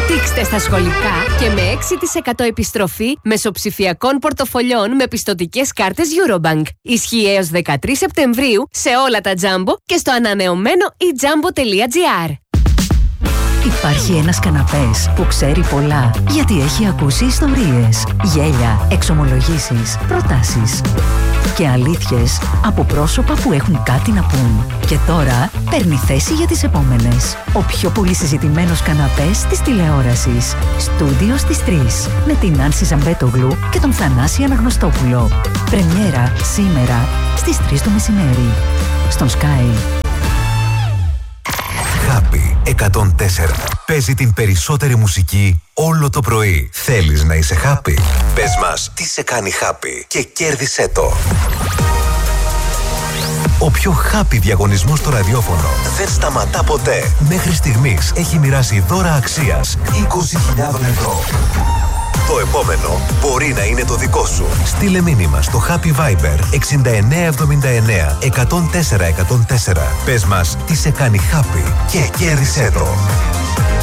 Δείξτε στα σχολικά και με 6% επιστροφή μεσοψηφιακών πορτοφολιών με πιστωτικές κάρτες Eurobank. Ισχύει έως 13 Σεπτεμβρίου σε όλα τα Jumbo και στο ανανεωμένο ejumbo.gr. Υπάρχει ένας καναπές που ξέρει πολλά, γιατί έχει ακούσει ιστορίες, γέλια, εξομολογήσεις, προτάσεις και αλήθειες από πρόσωπα που έχουν κάτι να πούν. Και τώρα παίρνει θέση για τις επόμενες. Ο πιο πολύ συζητημένος καναπές της τηλεόρασης. Στούντιο στις 3. Με την Άνση Ζαμπέτογλου και τον Θανάση Αναγνωστόπουλο. Πρεμιέρα σήμερα στις 3 το μεσημέρι. Στον Sky. Happy 104. Παίζει την περισσότερη μουσική όλο το πρωί. Θέλεις να είσαι happy? Πες μας τι σε κάνει happy και κέρδισέ το. Ο πιο happy διαγωνισμός στο ραδιόφωνο δεν σταματά ποτέ. Μέχρι στιγμής έχει μοιράσει δώρα αξίας 20.000 ευρώ. Το επόμενο μπορεί να είναι το δικό σου. Στείλε μήνυμα στο Happy Viber 6979 104 104. Πες μας τι σε κάνει happy και κέρδισέ το.